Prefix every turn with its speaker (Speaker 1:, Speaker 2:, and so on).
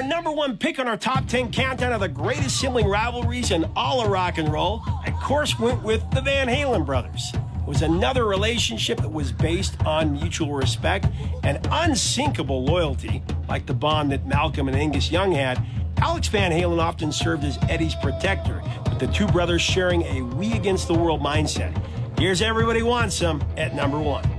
Speaker 1: number one pick on our top 10 countdown of the greatest sibling rivalries in all of rock and roll, I, of course, went with the Van Halen brothers. It was another relationship that was based on mutual respect and unsinkable loyalty, like the bond that Malcolm and Angus Young had. Alex Van Halen often served as Eddie's protector, with the two brothers sharing a we against the world mindset. Here's Everybody Wants Some at number one.